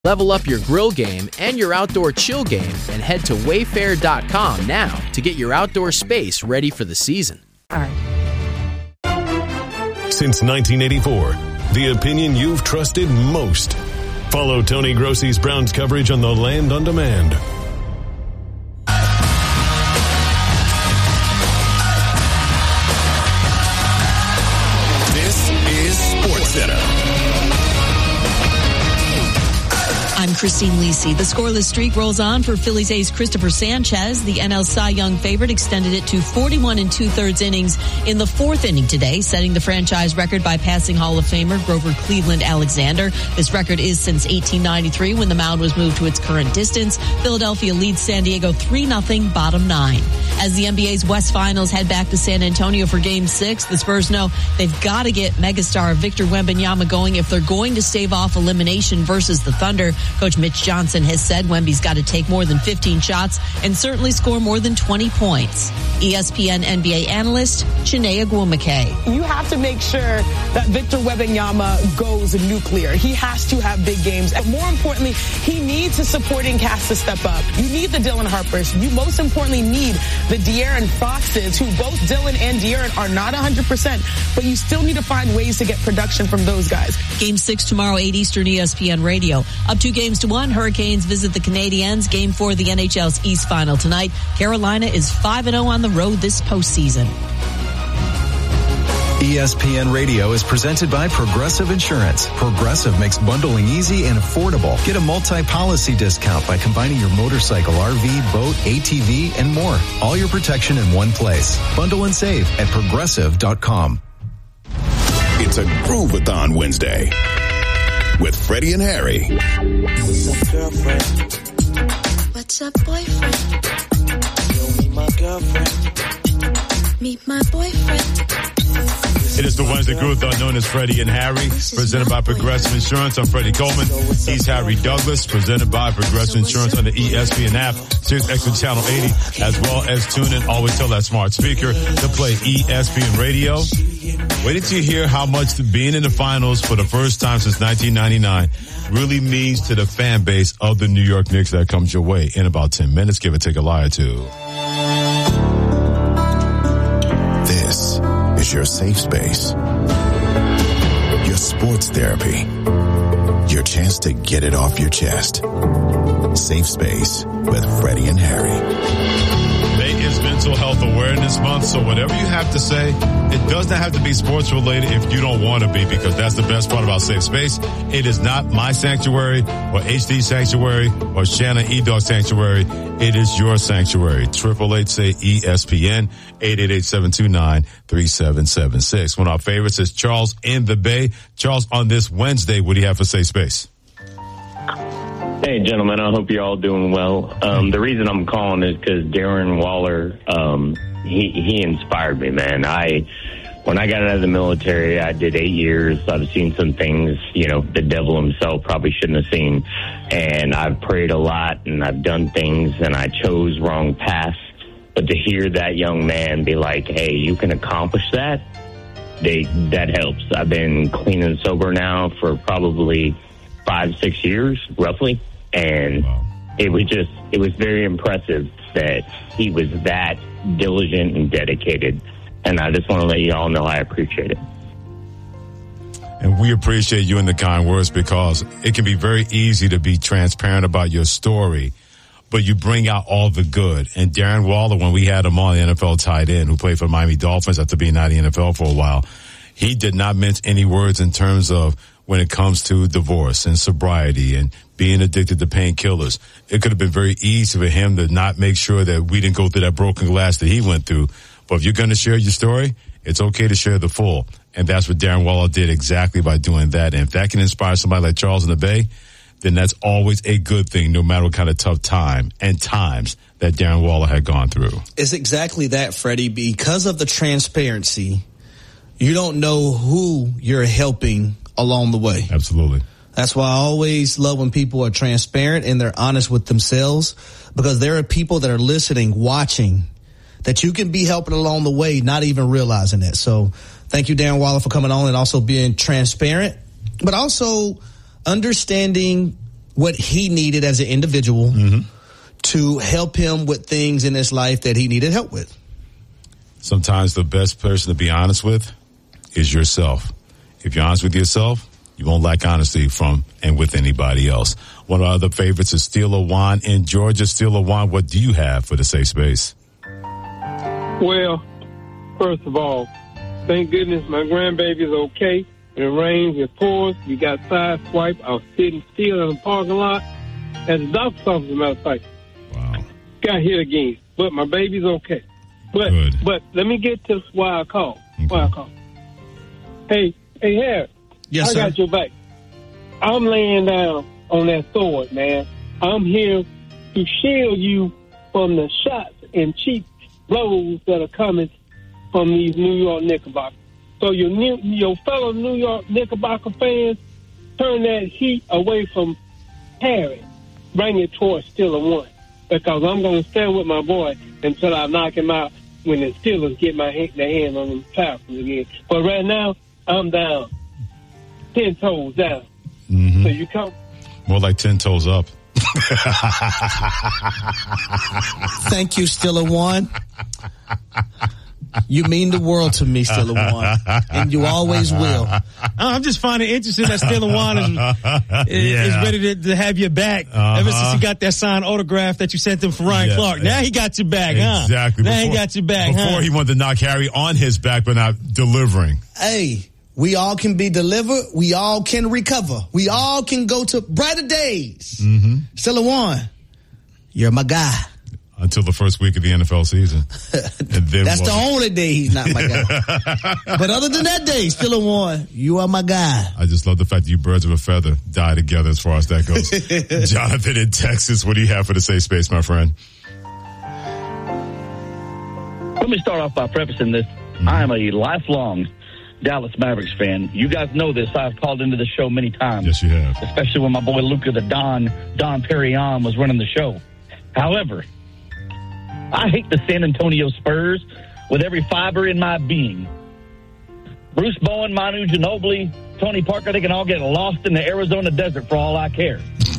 Level up your grill game and your outdoor chill game and head to wayfair.com now to get your outdoor space ready for the season. All right. Since 1984, the opinion you've trusted most. Follow Tony Grossi's Browns coverage on the Land on Demand. This is SportsCenter. I'm Christine Lisi. The scoreless streak rolls on for Phillies ace Christopher Sanchez. The NL Cy Young favorite extended it to 41 2/3 innings in the fourth inning today, setting the franchise record by passing Hall of Famer Grover Cleveland Alexander. This record is since 1893 when the mound was moved to its current distance. Philadelphia leads San Diego 3-0, bottom 9. As the NBA's West Finals head back to San Antonio for Game 6, the Spurs know they've got to get megastar Victor Wembanyama going if they're going to stave off elimination versus the Thunder. Coach Mitch Johnson has said Wemby's got to take more than 15 shots and certainly score more than 20 points. ESPN NBA analyst Chiney Ogwumike. You have to make sure that Victor Wembanyama goes nuclear. He has to have big games. And more importantly, he needs his supporting cast to step up. You need the Dylan Harpers. You most importantly need the De'Aaron Foxes, who both Dylan and De'Aaron are not 100%, but you still need to find ways to get production from those guys. Game 6 tomorrow, 8 Eastern, ESPN Radio. Up 2-1, Hurricanes visit the Canadiens. Game 4 of the NHL's East Final tonight. Carolina is 5-0 on the road this postseason. ESPN Radio is presented by Progressive Insurance. Progressive makes bundling easy and affordable. Get a multi-policy discount by combining your motorcycle, RV, boat, ATV, and more. All your protection in one place. Bundle and save at Progressive.com. It's a Groovathon Wednesday with Freddie and Harry. What's up, girlfriend? What's up, boyfriend? Yo, meet my girlfriend. Meet my boyfriend. It is the Wednesday Groovathon known as Freddie and Harry, presented by Progressive Insurance. I'm Freddie Coleman. He's Harry Douglas, presented by Progressive Insurance on the ESPN app, Sirius XM Channel 80, as well as tune in. Always tell that smart speaker to play ESPN Radio. Wait until you hear how much being in the finals for the first time since 1999 really means to the fan base of the New York Knicks. That comes your way in about 10 minutes. Give it, take a lie or two. This is your safe space, your sports therapy, your chance to get it off your chest. Safe Space with Freddie and Harry. May is Mental Health Awareness Month, so whatever you have to say, it does not have to be sports related if you don't want to be, because that's the best part about Safe Space. It is not my sanctuary or HD sanctuary or Shannon E-Dog sanctuary. It is your sanctuary. 888-SAY-ESPN, 888-729-3776. One of our favorites is Charles in the Bay. Charles, on this Wednesday, what do you have for Safe Space? Hey, gentlemen, I hope you're all doing well. The reason I'm calling is because Darren Waller, he inspired me, man. When I got out of the military, I did 8 years. I've seen some things, the devil himself probably shouldn't have seen. And I've prayed a lot, and I've done things, and I chose wrong paths. But to hear that young man be like, hey, you can accomplish that, that helps. I've been clean and sober now for probably 5-6 years, roughly. And it was very impressive that he was that diligent and dedicated. And I just want to let you all know I appreciate it. And we appreciate you in the kind words, because it can be very easy to be transparent about your story, but you bring out all the good. And Darren Waller, when we had him on, the NFL tight end who played for the Miami Dolphins after being out of the NFL for a while, he did not mince any words in terms of when it comes to divorce and sobriety and being addicted to painkillers. It could have been very easy for him to not make sure that we didn't go through that broken glass that he went through. But if you're going to share your story, it's okay to share the full. And that's what Darren Waller did exactly by doing that. And if that can inspire somebody like Charles in the Bay, then that's always a good thing, no matter what kind of tough time and times that Darren Waller had gone through. It's exactly that, Freddie. Because of the transparency, you don't know who you're helping along the way. Absolutely. That's why I always love when people are transparent and they're honest with themselves, because there are people that are listening, watching, that you can be helping along the way, not even realizing that. So thank you, Darren Waller, for coming on and also being transparent, but also understanding what he needed as an individual to help him with things in his life that he needed help with. Sometimes the best person to be honest with is yourself. If you're honest with yourself, you won't lack honesty from and with anybody else. One of our other favorites is Steeler Juan in Georgia. Steeler Juan, what do you have for the safe space? Well, first of all, thank goodness my grandbaby's okay. It rains, it pours, we got sideswiped. I was sitting still in the parking lot at the doctor's office, as a matter of fact. Wow. Got hit again, but my baby's okay. But let me get to why I called. Hey, Harry. Yes, I got your back. I'm laying down on that sword, man. I'm here to shield you from the shots and cheap blows that are coming from these New York Knickerbockers. So your fellow New York Knickerbocker fans, turn that heat away from Harry. Bring it towards Steeler One. Because I'm going to stand with my boy until I knock him out when the Steelers get their hand on them Falcons again. But right now, I'm down. 10 toes down. So you come. More like 10 toes up. Thank you, Steeler One. You mean the world to me, Steeler One, and you always will. I'm just finding it interesting that Steeler One is ready to have your back ever since he got that signed autograph that you sent him for Ryan Clark. Now he got your back, exactly. Now he got your back, Before he wanted to knock Harry on his back, but not delivering. Hey, we all can be delivered. We all can recover. We all can go to brighter days. Steeler One, you're my guy. Until the first week of the NFL season. And then that's the only day he's not my guy. But other than that day, Steeler One, you are my guy. I just love the fact that you birds of a feather die together as far as that goes. Jonathan in Texas, what do you have for the safe space, my friend? Let me start off by prefacing this. I am a lifelong Dallas Mavericks fan. You guys know this. I've called into the show many times. Yes, you have. Especially when my boy Luca the Don Perrion was running the show. However, I hate the San Antonio Spurs with every fiber in my being. Bruce Bowen, Manu Ginobili, Tony Parker, they can all get lost in the Arizona desert for all I care.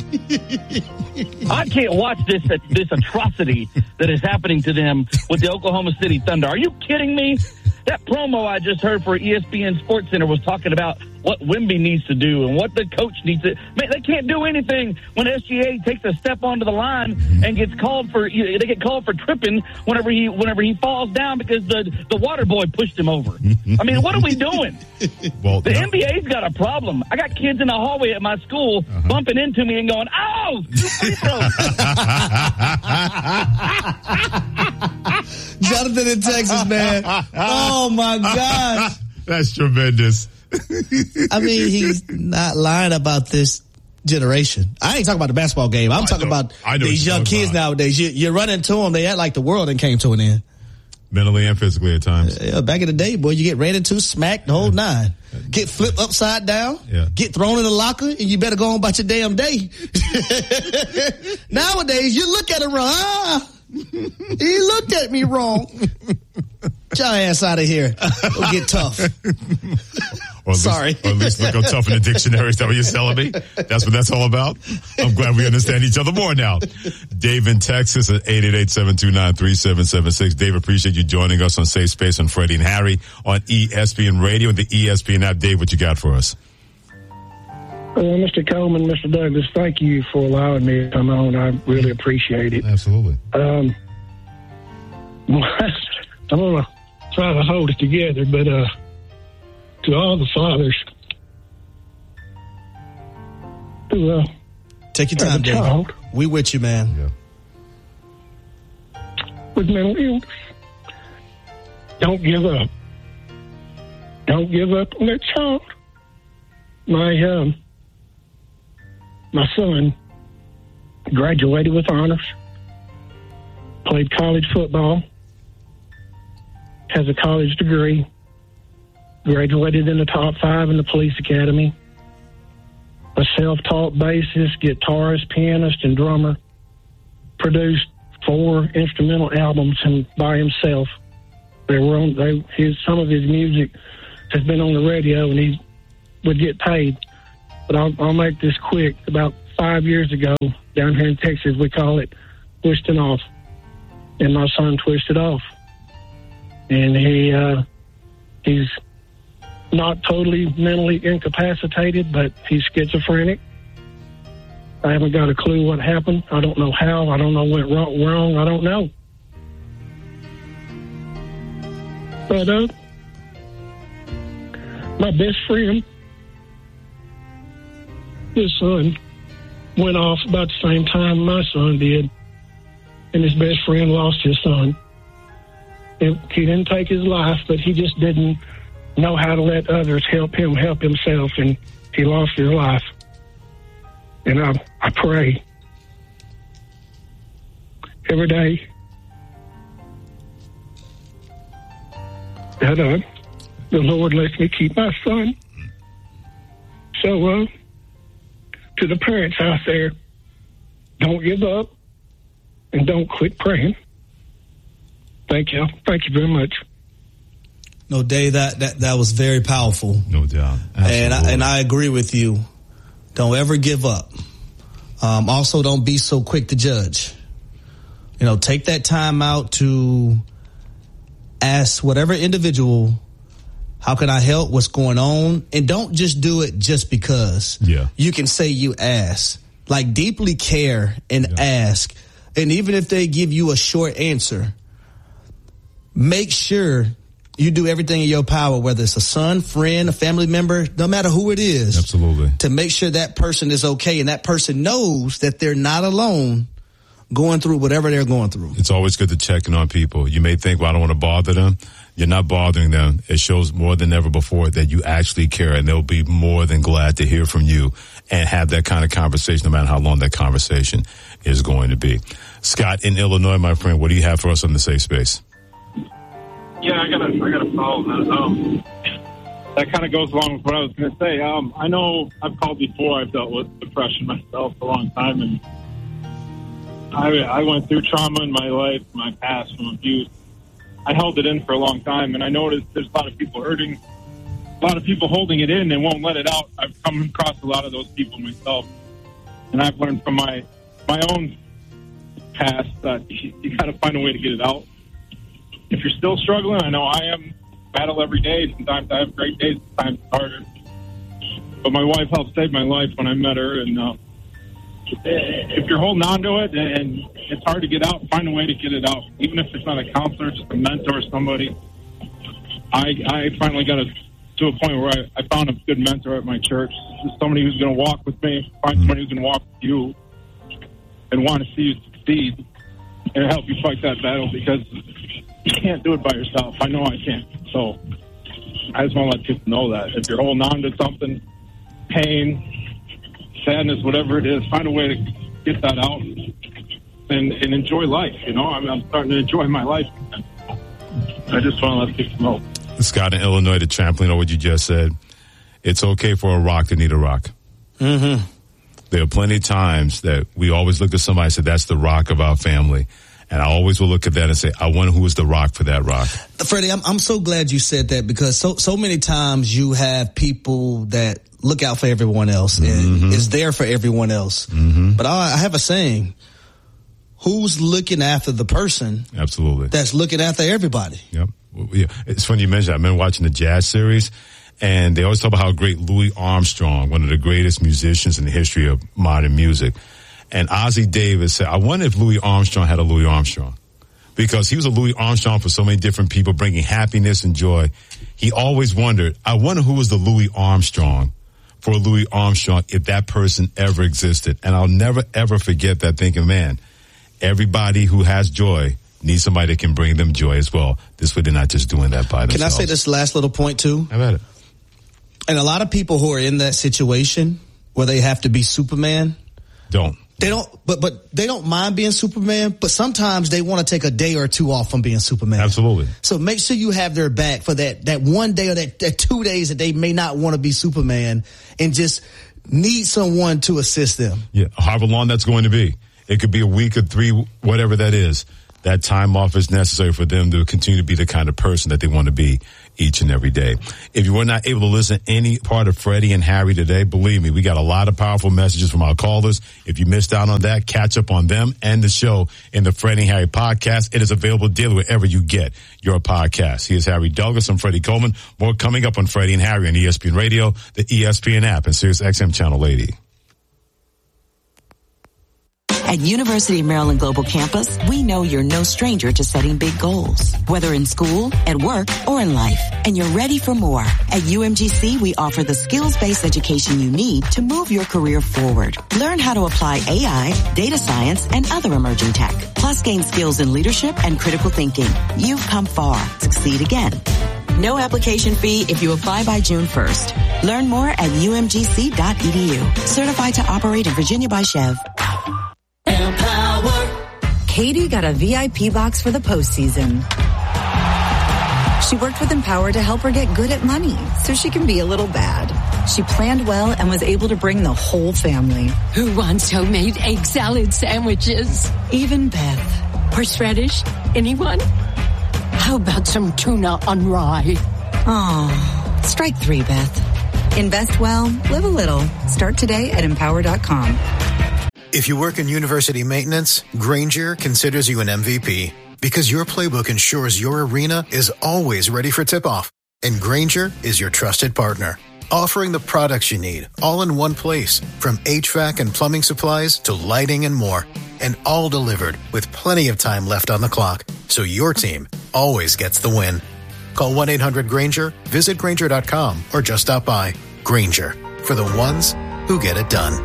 I can't watch this atrocity that is happening to them with the Oklahoma City Thunder. Are you kidding me? That promo I just heard for ESPN Sports Center was talking about what Wemby needs to do and what the coach needs to. Man, they can't do anything when SGA takes a step onto the line and gets called for. They get called for tripping whenever he falls down because the water boy pushed him over. I mean, what are we doing? Well, the NBA's got a problem. I got kids in the hallway at my school bumping into me and going, "Oh, free throws." Jonathan in Texas, man. Oh my gosh. That's tremendous. I mean, he's not lying about this generation. I ain't talking about the basketball game. I'm talking about these young kids nowadays. You run into them, they act like the world and came to an end. Mentally and physically at times. Back in the day, boy, you get ran into, smacked, the whole nine. Get flipped upside down, get thrown in the locker, and you better go on about your damn day. Nowadays, you look at it wrong. He looked at me wrong. Get your ass out of here. Go get tough. Or at least look up tough in the dictionary. Is that what you're telling me? That's what that's all about? I'm glad we understand each other more now. Dave in Texas at 888-729-3776. Dave, appreciate you joining us on Safe Space on Freddie and Harry on ESPN Radio and the ESPN app. Dave, what you got for us? Mr. Coleman, Mr. Douglas, thank you for allowing me to come on. I really appreciate it. Absolutely. I'm going to try to hold it together, but to all the fathers who take your time, Dave. We with you, man. With mental illness, don't give up. Don't give up on that child. My son graduated with honors, played college football, has a college degree, graduated in the top 5 in the police academy, a self-taught bassist, guitarist, pianist, and drummer, produced 4 instrumental albums by himself. Some of his music has been on the radio, and he would get paid. But I'll make this quick. About 5 years ago, down here in Texas, we call it twisting off. And my son twisted off. And he's not totally mentally incapacitated, but he's schizophrenic. I haven't got a clue what happened. I don't know how. I don't know what went wrong. I don't know. But my best friend, his son, went off about the same time my son did. And his best friend lost his son. He didn't take his life, but he just didn't know how to let others help him help himself, and he lost his life. And I pray every day that the Lord lets me keep my son. So, to the parents out there, don't give up and don't quit praying. Thank you. Thank you very much. No, Dave, that was very powerful. No doubt. And I agree with you. Don't ever give up. Also, don't be so quick to judge. You know, take that time out to ask whatever individual, how can I help? What's going on? And don't just do it just because. Yeah. You can say you ask. Like, deeply care and ask. And even if they give you a short answer, make sure you do everything in your power, whether it's a son, friend, a family member, no matter who it is. Absolutely. To make sure that person is okay and that person knows that they're not alone going through whatever they're going through. It's always good to check in on people. You may think, well, I don't want to bother them. You're not bothering them. It shows more than ever before that you actually care, and they'll be more than glad to hear from you and have that kind of conversation, no matter how long that conversation is going to be. Scott in Illinois, my friend, what do you have for us on the Safe Space? Yeah, I gotta follow that. That kind of goes along with what I was going to say. I know I've called before. I've dealt with depression myself for a long time, and I went through trauma in my life, my past from abuse. I held it in for a long time, and I noticed there's a lot of people hurting, a lot of people holding it in and won't let it out. I've come across a lot of those people myself, and I've learned from my own past that you got to find a way to get it out. If you're still struggling, I know I am, battle every day. Sometimes I have great days, sometimes it's harder. But my wife helped save my life when I met her, and if you're holding on to it and it's hard to get out, find a way to get it out. Even if it's not a counselor, just a mentor or somebody. I finally got to a point where I found a good mentor at my church. Just somebody who's going to walk with me, find somebody who's going to walk with you and want to see you succeed and help you fight that battle, because you can't do it by yourself. I know I can't. So I just want to let people know that. If you're holding on to something, pain, sadness, whatever it is, find a way to get that out and enjoy life. You know, I'm starting to enjoy my life. I just want to let people know. Scott in Illinois, to trampoline on what you just said, it's okay for a rock to need a rock. Mm-hmm. There are plenty of times that we always look at somebody and say, that's the rock of our family. And I always will look at that and say, I wonder who is the rock for that rock. Freddie, I'm so glad you said that, because so many times you have people that look out for everyone else and is there for everyone else. Mm-hmm. But I have a saying, who's looking after the person? Absolutely. That's looking after everybody. Yep. Yeah. It's funny you mentioned that. I've been watching the Jazz series, and they always talk about how great Louis Armstrong, one of the greatest musicians in the history of modern music. And Ozzie Davis said, I wonder if Louis Armstrong had a Louis Armstrong, because he was a Louis Armstrong for so many different people, bringing happiness and joy. He always wondered, I wonder who was the Louis Armstrong for Louis Armstrong, if that person ever existed. And I'll never, ever forget that, thinking, man, everybody who has joy needs somebody that can bring them joy as well. This way they're not just doing that by themselves. Can I say this last little point too? How about it? And a lot of people who are in that situation where they have to be Superman They don't mind being Superman, but sometimes they want to take a day or two off from being Superman. Absolutely. So make sure you have their back for that one day or that 2 days that they may not want to be Superman, and just need someone to assist them. Yeah, however long that's going to be. It could be a week or 3, whatever that is. that time off is necessary for them to continue to be the kind of person that they want to be each and every day. If you were not able to listen to any part of Freddie and Harry today, believe me, we got a lot of powerful messages from our callers. If you missed out on that, catch up on them and the show in the Freddie and Harry podcast. It is available daily wherever you get your podcast. He is Harry Douglas. I'm Freddie Coleman. More coming up on Freddie and Harry on ESPN Radio, the ESPN app, and Sirius XM Channel 80. At University of Maryland Global Campus, we know you're no stranger to setting big goals, whether in school, at work, or in life, and you're ready for more. At UMGC, we offer the skills-based education you need to move your career forward. Learn how to apply AI, data science, and other emerging tech, plus gain skills in leadership and critical thinking. You've come far. Succeed again. No application fee if you apply by June 1st. Learn more at umgc.edu. Certified to operate in Virginia by Chev. Empower. Katie got a VIP box for the postseason. She worked with Empower to help her get good at money so she can be a little bad. She planned well and was able to bring the whole family. Who wants homemade egg salad sandwiches? Even Beth. Horseradish? Anyone? How about some tuna on rye? Oh, strike 3, Beth. Invest well, live a little. Start today at Empower.com. If you work in university maintenance, Grainger considers you an MVP because your playbook ensures your arena is always ready for tip-off. And Grainger is your trusted partner, offering the products you need all in one place, from HVAC and plumbing supplies to lighting and more, and all delivered with plenty of time left on the clock, so your team always gets the win. Call 1-800-GRAINGER, visit Grainger.com, or just stop by. Grainger, for the ones who get it done.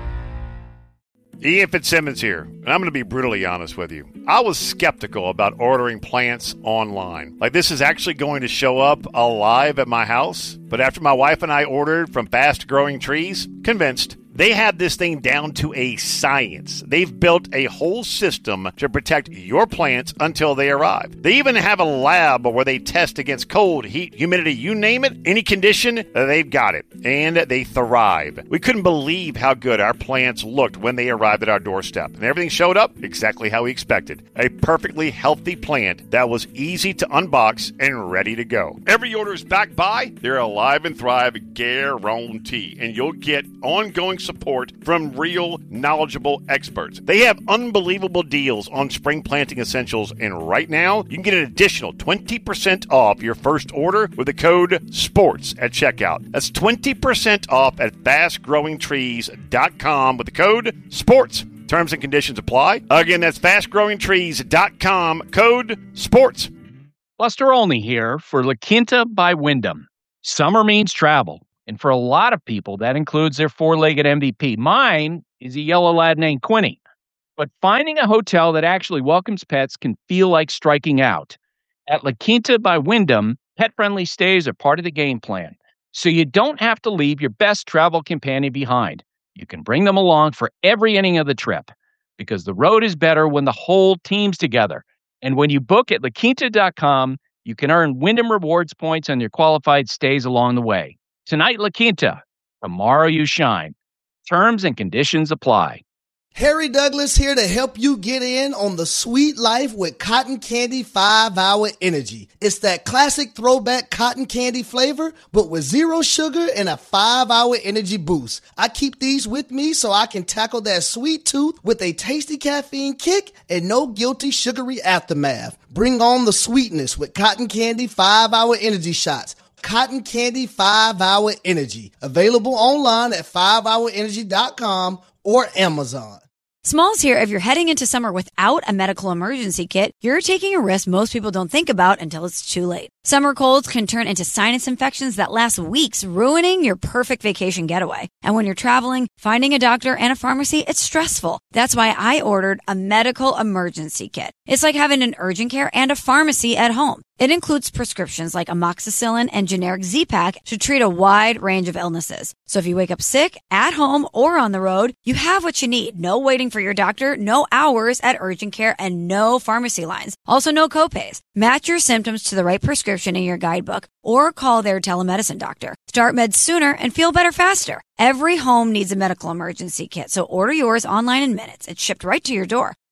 Ian Fitzsimmons here, and I'm going to be brutally honest with you. I was skeptical about ordering plants online. Like, this is actually going to show up alive at my house. But after my wife and I ordered from Fast Growing Trees, convinced. They have this thing down to a science. They've built a whole system to protect your plants until they arrive. They even have a lab where they test against cold, heat, humidity, you name it, any condition, they've got it. And they thrive. We couldn't believe how good our plants looked when they arrived at our doorstep. And everything showed up exactly how we expected. A perfectly healthy plant that was easy to unbox and ready to go. Every order is backed by their Alive and Thrive guarantee. And you'll get ongoing support from real, knowledgeable experts. They have unbelievable deals on spring planting essentials, and right now, you can get an additional 20% off your first order with the code SPORTS at checkout. That's 20% off at fastgrowingtrees.com with the code SPORTS. Terms and conditions apply. Again, that's fastgrowingtrees.com, code SPORTS. Buster Olney here for La Quinta by Wyndham. Summer means travel. And for a lot of people, that includes their four-legged MVP. Mine is a yellow lab named Quinny. But finding a hotel that actually welcomes pets can feel like striking out. At La Quinta by Wyndham, pet-friendly stays are part of the game plan. So you don't have to leave your best travel companion behind. You can bring them along for every inning of the trip. Because the road is better when the whole team's together. And when you book at LaQuinta.com, you can earn Wyndham Rewards points on your qualified stays along the way. Tonight, La Quinta. Tomorrow, you shine. Terms and conditions apply. Harry Douglas here to help you get in on the sweet life with Cotton Candy 5-Hour Energy. It's that classic throwback cotton candy flavor, but with zero sugar and a 5-hour energy boost. I keep these with me so I can tackle that sweet tooth with a tasty caffeine kick and no guilty sugary aftermath. Bring on the sweetness with Cotton Candy 5-Hour Energy shots. Cotton Candy 5-Hour Energy. Available online at 5hourenergy.com or Amazon. Smalls here. If you're heading into summer without a medical emergency kit, you're taking a risk most people don't think about until it's too late. Summer colds can turn into sinus infections that last weeks, ruining your perfect vacation getaway. And when you're traveling, finding a doctor and a pharmacy, it's stressful. That's why I ordered a medical emergency kit. It's like having an urgent care and a pharmacy at home. It includes prescriptions like amoxicillin and generic Z-Pak to treat a wide range of illnesses. So if you wake up sick, at home, or on the road, you have what you need. No waiting for your doctor, no hours at urgent care, and no pharmacy lines. Also, no copays. Match your symptoms to the right prescription in your guidebook or call their telemedicine doctor. Start meds sooner and feel better faster. Every home needs a medical emergency kit, so order yours online in minutes. It's shipped right to your door.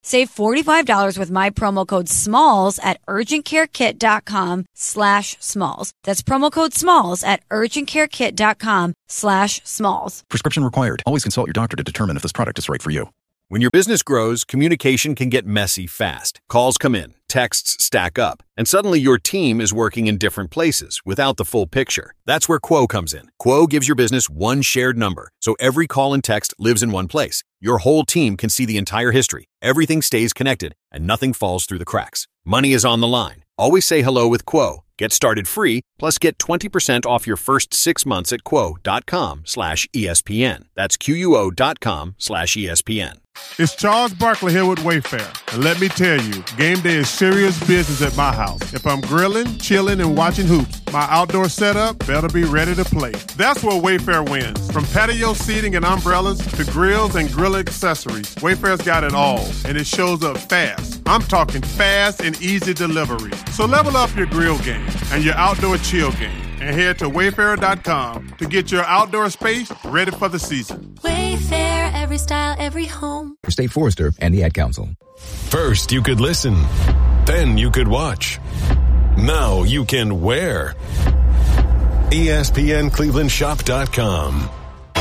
Save $45 with my promo code SMALLS at urgentcarekit.com/smalls. That's promo code SMALLS at urgentcarekit.com/smalls. Prescription required. Always consult your doctor to determine if this product is right for you. When your business grows, communication can get messy fast. Calls come in, texts stack up, and suddenly your team is working in different places without the full picture. That's where Quo comes in. Quo gives your business one shared number, so every call and text lives in one place. Your whole team can see the entire history. Everything stays connected, and nothing falls through the cracks. Money is on the line. Always say hello with Quo. Get started free, plus get 20% off your first 6 months at quo.com/ESPN. That's QUO.com/ESPN. It's Charles Barkley here with Wayfair. And let me tell you, game day is serious business at my house. If I'm grilling, chilling, and watching hoops, my outdoor setup better be ready to play. That's where Wayfair wins. From patio seating and umbrellas to grills and grill accessories, Wayfair's got it all, and it shows up fast. I'm talking fast and easy delivery. So level up your grill game and your outdoor chill game, and head to Wayfair.com to get your outdoor space ready for the season. Wayfair, every style, every home. State Forester and the Ad Council. First, you could listen. Then you could watch. Now you can wear. ESPNClevelandShop.com.